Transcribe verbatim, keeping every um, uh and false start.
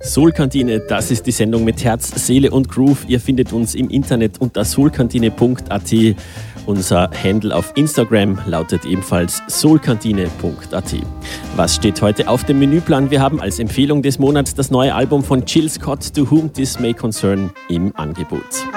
Soulkantine, das ist die Sendung mit Herz, Seele und Groove. Ihr findet uns im Internet unter soulkantine punkt a t. Unser Handle auf Instagram lautet ebenfalls soulkantine punkt a t. Was steht heute auf dem Menüplan? Wir haben als Empfehlung des Monats das neue Album von Jill Scott, To Whom This May Concern, im Angebot.